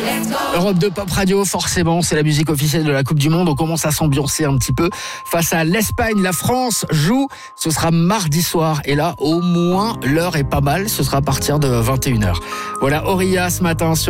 Europe 2 Pop Radio, forcément, c'est la musique officielle de la Coupe du Monde. On commence à s'ambiancer un petit peu face à l'Espagne. La France joue, ce sera mardi soir. Et là, au moins, l'heure est pas mal. Ce sera à partir de 21h. Voilà, Auria ce matin sur